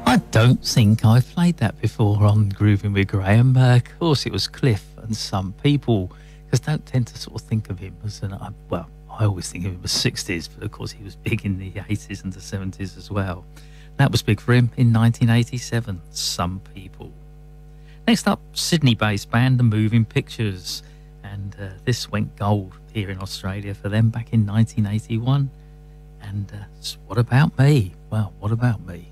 I don't think I've played that before on Grooving with Graham. Of course, it was Cliff and Some People, because don't tend to sort of think of him as I always think of him as 60s, but of course he was big in the 80s and the 70s as well. That was big for him in 1987, Some People. Next up, Sydney-based band The Moving Pictures, and this went gold here in Australia for them back in 1981. And What About Me? Well, what about me?